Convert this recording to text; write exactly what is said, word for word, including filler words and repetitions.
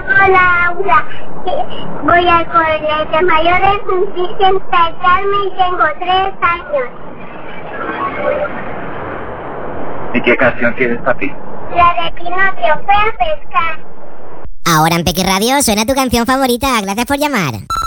llamo Laura. Voy al colegio mayores Virgen Carmen y tengo tres años. ¿Y qué canción quieres, papi? La de Pinocchio, fue a pescar. Ahora en Pequi Radio suena tu canción favorita. Gracias por llamar.